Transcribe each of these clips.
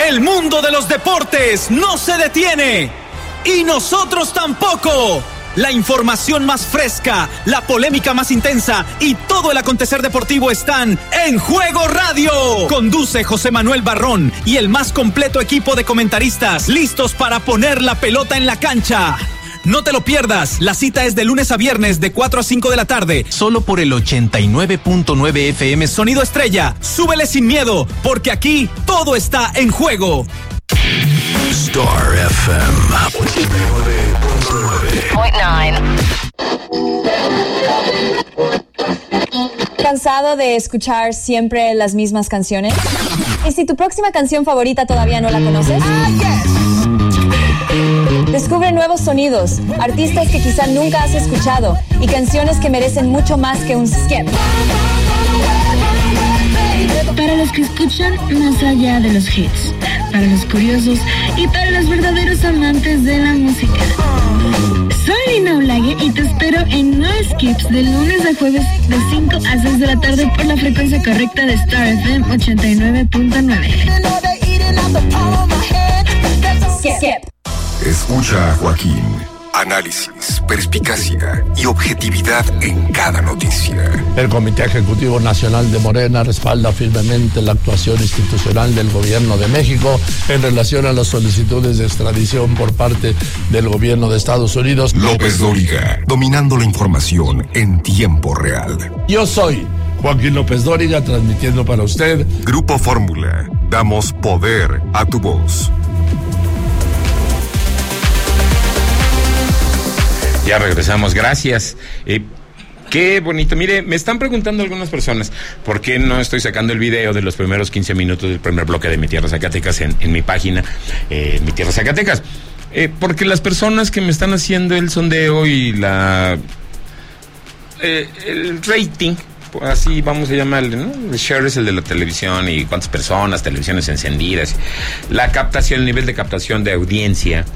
El mundo de los deportes no se detiene. Y nosotros tampoco. La información más fresca, la polémica más intensa y todo el acontecer deportivo están en Juego Radio. Conduce José Manuel Barrón y el más completo equipo de comentaristas listos para poner la pelota en la cancha. No te lo pierdas, la cita es de lunes a viernes de 4 a 5 de la tarde, solo por el 89.9 FM Sonido Estrella. Súbele sin miedo, porque aquí todo está en juego. Star FM 89.9. ¿Cansado de escuchar siempre las mismas canciones? ¿Y si tu próxima canción favorita todavía no la conoces? Descubre nuevos sonidos, artistas que quizá nunca has escuchado y canciones que merecen mucho más que un skip. Para los que escuchan más allá de los hits, para los curiosos y para los verdaderos amantes de la música. Soy Lina Olague y te espero en No Skips de lunes a jueves de 5 a 6 de la tarde por la frecuencia correcta de Star FM 89.9. Skip. Escucha a Joaquín. Análisis, perspicacia y objetividad en cada noticia. El Comité Ejecutivo Nacional de Morena respalda firmemente la actuación institucional del Gobierno de México en relación a las solicitudes de extradición por parte del Gobierno de Estados Unidos. López Dóriga, dominando la información en tiempo real. Yo soy Joaquín López Dóriga, transmitiendo para usted Grupo Fórmula. Damos poder a tu voz. Ya regresamos, gracias. Qué bonito. Mire, me están preguntando algunas personas por qué no estoy sacando el video de los primeros 15 minutos del primer bloque de Mi Tierra Zacatecas en mi página, Mi Tierra Zacatecas. Porque las personas que me están haciendo el sondeo y el rating, así vamos a llamarle, ¿no? El share es el de la televisión y cuántas personas, televisiones encendidas, la captación, el nivel de captación de audiencia,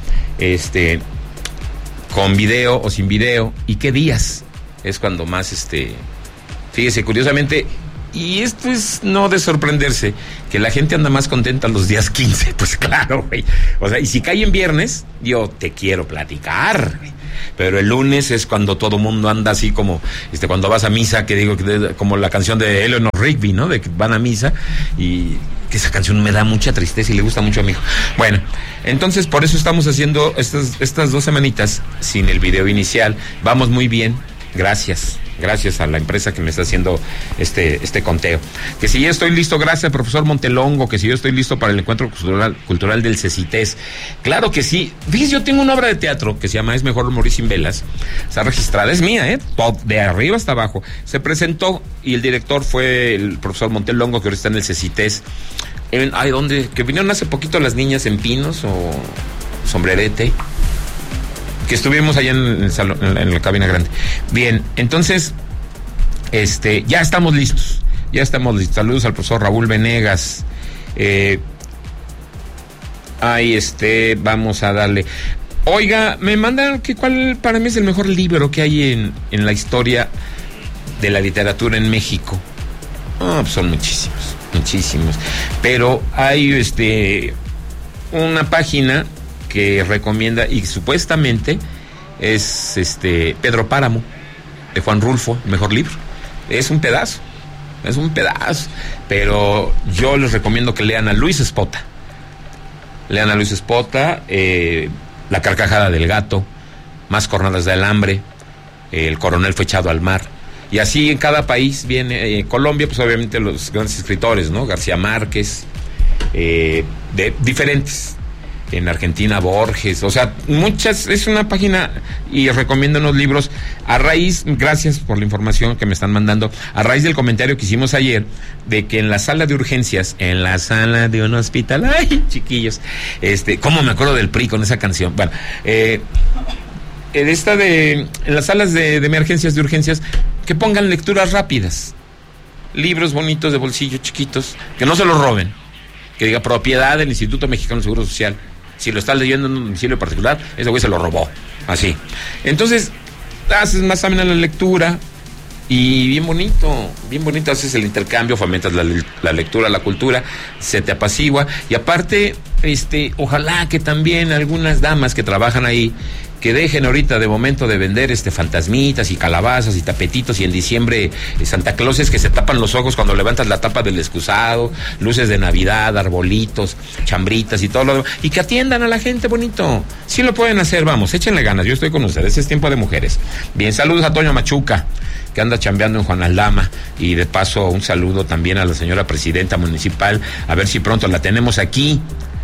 con video o sin video, y qué días es cuando más, fíjese, curiosamente, y esto es no de sorprenderse, que la gente anda más contenta los días 15, pues claro, güey, o sea, y si cae en viernes, yo te quiero platicar, güey. Pero el lunes es cuando todo mundo anda así como, cuando vas a misa, que digo, como la canción de Eleanor Rigby, ¿no? De que van a misa, y que esa canción me da mucha tristeza y le gusta mucho a mi hijo. Bueno, entonces por eso estamos haciendo estas 2 semanitas sin el video inicial. Vamos muy bien, gracias a la empresa que me está haciendo este conteo. Que si ya estoy listo, gracias profesor Montelongo, que si yo estoy listo para el encuentro cultural del CECITES. Claro que sí. Fíjese, yo tengo una obra de teatro que se llama Es Mejor Morir Sin Velas. Está registrada, es mía, de arriba hasta abajo. Se presentó y el director fue el profesor Montelongo, que ahora está en el CECITES. Que vinieron hace poquito las niñas en Pinos o Sombrerete, que estuvimos allá en el salón, en la cabina grande. Bien, entonces, ya estamos listos. Saludos al profesor Raúl Venegas. Vamos a darle. Oiga, me mandan cuál para mí es el mejor libro que hay en la historia de la literatura en México. Pues son muchísimos. Pero hay una página que recomienda, y supuestamente es Pedro Páramo, de Juan Rulfo, el mejor libro. Es un pedazo, pero yo les recomiendo que lean a Luis Espota. La carcajada del gato, Más cornadas de alambre, El coronel fue echado al mar. Y así en cada país viene, Colombia, pues obviamente los grandes escritores, ¿no? García Márquez, de diferentes. En Argentina, Borges, o sea, muchas, es una página, y recomiendo unos libros gracias por la información que me están mandando, a raíz del comentario que hicimos ayer, de que en la sala de urgencias, en la sala de un hospital, ay, chiquillos, cómo me acuerdo del PRI con esa canción, bueno, en las salas de emergencias, de urgencias, que pongan lecturas rápidas, libros bonitos de bolsillo, chiquitos, que no se los roben, que diga propiedad del Instituto Mexicano del Seguro Social. Si lo estás leyendo en un domicilio particular, ese güey se lo robó. Así. Entonces, haces más amena la lectura, Y bien bonito, haces el intercambio, fomentas la lectura, la cultura, se te apacigua. Y aparte, ojalá que también algunas damas que trabajan ahí, que dejen ahorita de momento de vender fantasmitas y calabazas y tapetitos, y en diciembre Santa Clauses que se tapan los ojos cuando levantas la tapa del excusado, luces de Navidad, arbolitos, chambritas y todo lo demás, y que atiendan a la gente bonito. Sí lo pueden hacer, vamos, échenle ganas, yo estoy con ustedes, es tiempo de mujeres. Bien, saludos a Toño Machuca, que anda chambeando en Juan Aldama, y de paso un saludo también a la señora presidenta municipal, a ver si pronto la tenemos aquí.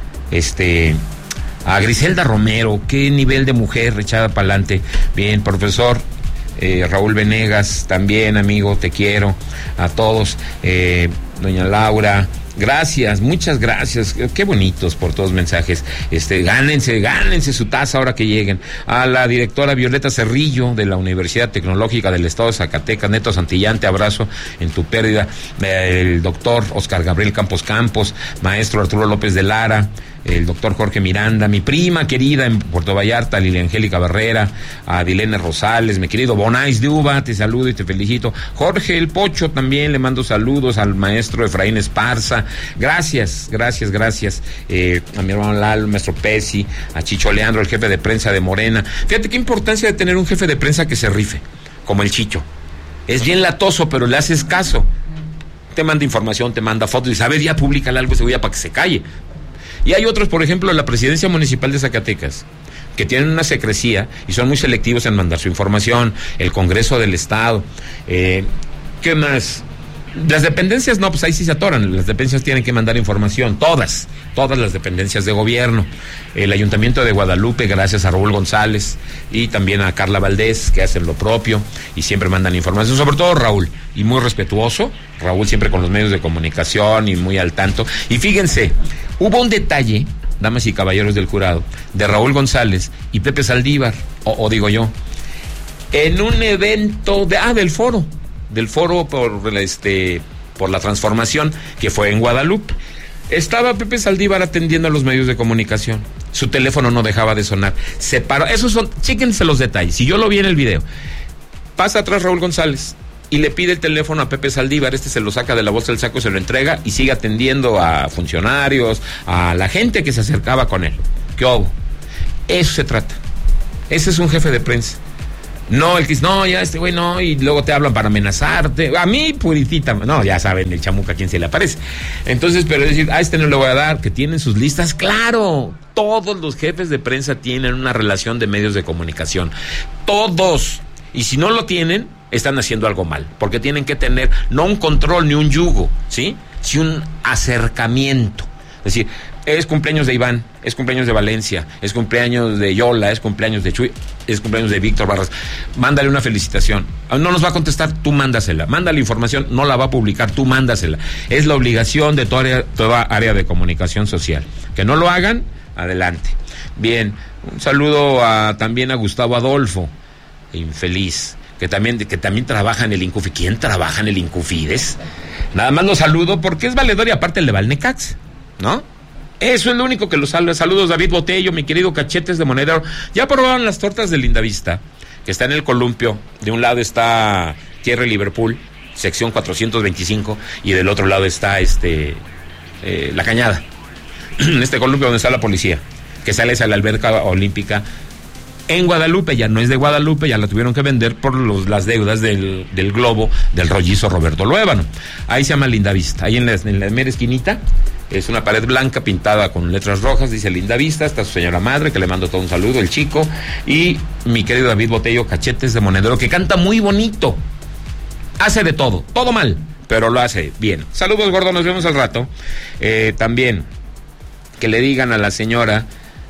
A Griselda Romero, qué nivel de mujer echada para adelante. Bien, profesor Raúl Venegas, también amigo, te quiero. A todos, doña Laura, gracias, muchas gracias, qué bonitos por todos los mensajes. Gánense su taza ahora que lleguen. A la directora Violeta Cerrillo de la Universidad Tecnológica del Estado de Zacatecas, Neto Santillante, abrazo en tu pérdida. El doctor Oscar Gabriel Campos, maestro Arturo López de Lara, el doctor Jorge Miranda, mi prima querida en Puerto Vallarta, Lilia Angélica Barrera, a Dilene Rosales, mi querido Bonais de Uva, te saludo y te felicito. Jorge el Pocho también le mando saludos, al maestro Efraín Esparza, gracias. A mi hermano Lalo, el maestro Pesi, a Chicho Leandro, el jefe de prensa de Morena. Fíjate qué importancia de tener un jefe de prensa que se rife, como el Chicho. Es bien latoso, pero le haces caso. Te manda información, te manda fotos y dice, a ver, ya públicale algo ese día para que se calle. Y hay otros, por ejemplo, la Presidencia Municipal de Zacatecas, que tienen una secrecía y son muy selectivos en mandar su información, el Congreso del Estado, ¿qué más? Las dependencias, no, pues ahí sí se atoran, las dependencias tienen que mandar información, todas las dependencias de gobierno, el Ayuntamiento de Guadalupe, gracias a Raúl González, y también a Carla Valdés, que hacen lo propio, y siempre mandan información, sobre todo Raúl, y muy respetuoso, Raúl siempre con los medios de comunicación, y muy al tanto, y fíjense, hubo un detalle, damas y caballeros del jurado, de Raúl González y Pepe Saldívar, o digo yo, en un evento del foro por la transformación, que fue en Guadalupe. Estaba Pepe Saldívar atendiendo a los medios de comunicación. Su teléfono no dejaba de sonar. Se paró. Chéquense los detalles. Si yo lo vi en el video. Pasa atrás Raúl González y le pide el teléfono a Pepe Saldívar. Se lo saca de la bolsa del saco, se lo entrega y sigue atendiendo a funcionarios, a la gente que se acercaba con él. ¿Qué hubo? Eso se trata. Ese es un jefe de prensa. No, el que dice, no, ya güey no, y luego te hablan para amenazarte. A mí, puritita, no, ya saben, el chamuca a quién se le aparece. Entonces, pero decir, no le voy a dar, que tienen sus listas, claro. Todos los jefes de prensa tienen una relación de medios de comunicación. Todos. Y si no lo tienen, están haciendo algo mal. Porque tienen que tener, no un control ni un yugo, ¿sí? Sí un acercamiento. Es decir, es cumpleaños de Iván, es cumpleaños de Valencia, es cumpleaños de Yola, es cumpleaños de Chuy, es cumpleaños de Víctor Barras. Mándale una felicitación. No nos va a contestar, tú mándasela. Mándale información, no la va a publicar, tú mándasela. Es la obligación de toda área de comunicación social. Que no lo hagan, adelante. Bien, un saludo también a Gustavo Adolfo, infeliz, que también trabaja en el Incufi. ¿Quién trabaja en el Incufides? Nada más lo saludo porque es valedor y aparte le va al Necaxa, ¿no? Eso es lo único que lo saluda. Saludos, David Botello, mi querido Cachetes de Monedero. Ya probaron las tortas de Lindavista, que está en el Columpio. De un lado está Tierra Liverpool, sección 425, y del otro lado está La Cañada. Este Columpio donde está la policía, que sale a la alberca olímpica. En Guadalupe, ya no es de Guadalupe, ya la tuvieron que vender por las deudas del globo del rollizo Roberto Luébano. Ahí se llama Lindavista, ahí en la mera esquinita. Es una pared blanca pintada con letras rojas, dice Lindavista, está su señora madre, que le mando todo un saludo, el chico, y mi querido David Botello, Cachetes de Monedero, que canta muy bonito. Hace de todo mal, pero lo hace bien. Saludos, gordo, nos vemos al rato. También, que le digan a la señora,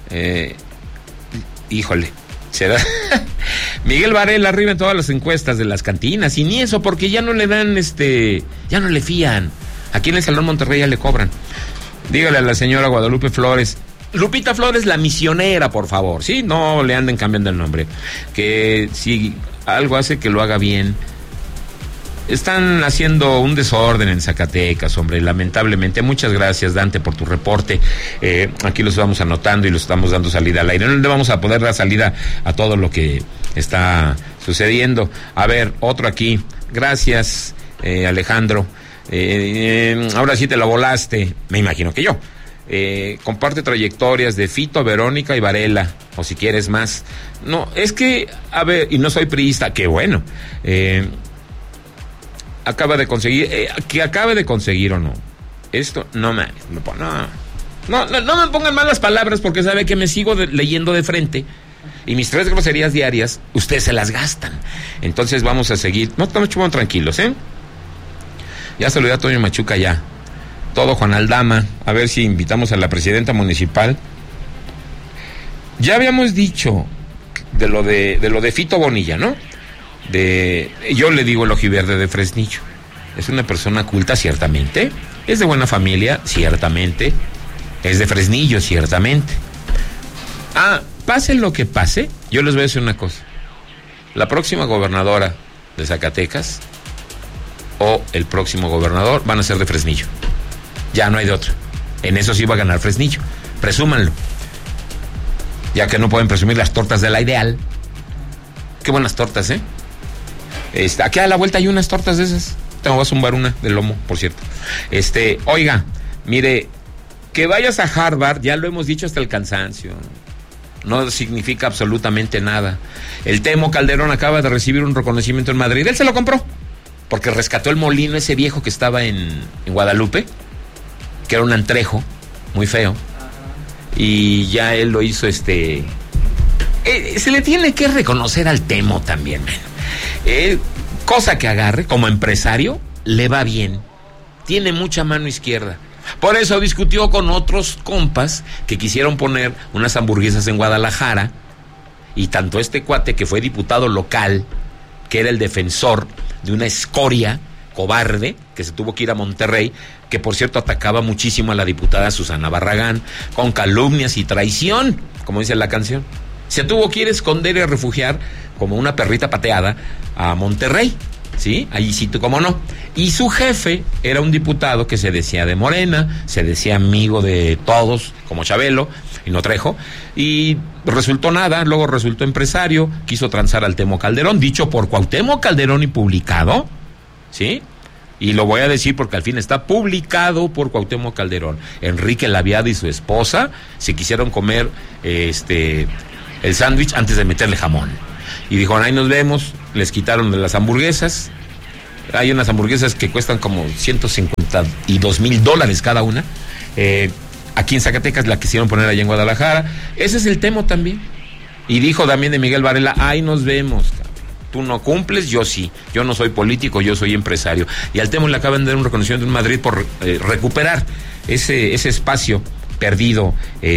híjole, será Miguel Varela arriba en todas las encuestas de las cantinas, y ni eso, porque ya no le dan, ya no le fían. Aquí en el Salón Monterrey ya le cobran. Dígale a la señora Guadalupe Flores, Lupita Flores, la misionera, por favor, ¿sí? No le anden cambiando el nombre. Que si algo hace, que lo haga bien. Están haciendo un desorden en Zacatecas, hombre, lamentablemente. Muchas gracias, Dante, por tu reporte. Aquí los vamos anotando y los estamos dando salida al aire. No le vamos a poder dar salida a todo lo que está sucediendo. A ver, otro aquí. Gracias, Alejandro. Ahora sí te la volaste, me imagino que yo. Comparte trayectorias de Fito, Verónica y Varela, o si quieres más. No, es que, a ver, y no soy priista, qué bueno. Acaba de conseguir, que acabe de conseguir o no. Esto, no me pongan malas palabras porque sabe que me sigo leyendo de frente. Y mis 3 groserías diarias, ustedes se las gastan. Entonces vamos a seguir. No, estamos tranquilos, ¿eh? Ya saludé a Toño Machuca ya. Todo Juan Aldama. A ver si invitamos a la presidenta municipal. Ya habíamos dicho de lo de Fito Bonilla, ¿no? Yo le digo el ojiverde de Fresnillo. Es una persona culta, ciertamente. Es de buena familia, ciertamente. Es de Fresnillo, ciertamente. Pase lo que pase, yo les voy a decir una cosa. La próxima gobernadora de Zacatecas o el próximo gobernador van a ser de Fresnillo. Ya no hay de otro. En eso sí va a ganar Fresnillo. Presúmanlo. Ya que no pueden presumir las tortas de la Ideal. Qué buenas tortas, ¿eh? Aquí a la vuelta hay unas tortas de esas. Te voy a zumbar una de lomo, por cierto. Oiga, mire, que vayas a Harvard, ya lo hemos dicho hasta el cansancio. No significa absolutamente nada. El Temo Calderón acaba de recibir un reconocimiento en Madrid. Él se lo compró, porque rescató el molino ese viejo que estaba en Guadalupe, que era un antrejo muy feo. Y ya él lo hizo, se le tiene que reconocer al Temo también, cosa que agarre, como empresario, le va bien. Tiene mucha mano izquierda. Por eso discutió con otros compas que quisieron poner unas hamburguesas en Guadalajara, y tanto este cuate que fue diputado local, que era el defensor de una escoria cobarde que se tuvo que ir a Monterrey, que por cierto atacaba muchísimo a la diputada Susana Barragán con calumnias y traición, como dice la canción. Se tuvo que ir a esconder y a refugiar como una perrita pateada a Monterrey, ¿sí? Allí sí, cómo no. Y su jefe era un diputado que se decía de Morena, se decía amigo de todos, como Chabelo y no Trejo, y resultó nada. Luego resultó empresario, quiso transar al Temo Calderón, dicho por Cuauhtémoc Calderón y publicado, ¿sí? Y lo voy a decir porque al fin está publicado por Cuauhtémoc Calderón. Enrique Laviada y su esposa se quisieron comer el sándwich antes de meterle jamón. Y dijo, ahí nos vemos. Les quitaron de las hamburguesas. Hay unas hamburguesas que cuestan como $152,000 cada una. Aquí en Zacatecas la quisieron poner allá en Guadalajara. Ese es el Temo también. Y dijo también de Miguel Varela, ahí nos vemos. Tú no cumples, yo sí. Yo no soy político, yo soy empresario. Y al Temo le acaban de dar un reconocimiento en Madrid por recuperar ese espacio perdido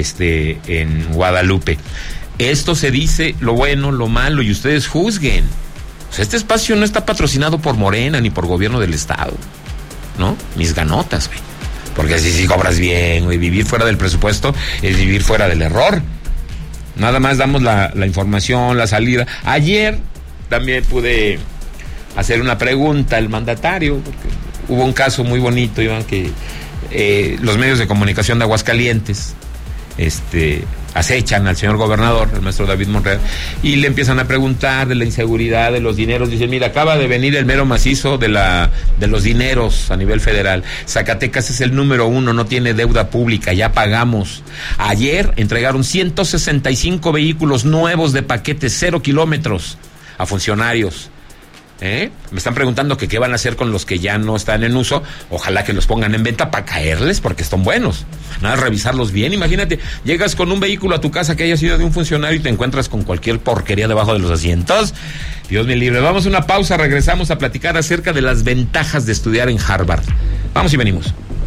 en Guadalupe. Esto se dice lo bueno, lo malo, y ustedes juzguen. O sea, este espacio no está patrocinado por Morena ni por gobierno del estado, ¿no? Mis ganotas, güey. Porque así sí cobras bien, güey. Vivir fuera del presupuesto es vivir fuera del error. Nada más damos la información, la salida. Ayer también pude hacer una pregunta al mandatario, porque hubo un caso muy bonito, Iván, que los medios de comunicación de Aguascalientes acechan al señor gobernador, el maestro David Monreal, y le empiezan a preguntar de la inseguridad, de los dineros. Dicen, mira, acaba de venir el mero macizo de los dineros a nivel federal. Zacatecas es el número 1, no tiene deuda pública, ya pagamos. Ayer entregaron 165 vehículos nuevos de paquete 0 kilómetros a funcionarios. Me están preguntando que qué van a hacer con los que ya no están en uso. Ojalá que los pongan en venta para caerles, porque están buenos. Nada, revisarlos bien. Imagínate, llegas con un vehículo a tu casa que haya sido de un funcionario y te encuentras con cualquier porquería debajo de los asientos. Dios me libre. Vamos a una pausa, regresamos a platicar acerca de las ventajas de estudiar en Harvard. Vamos y venimos.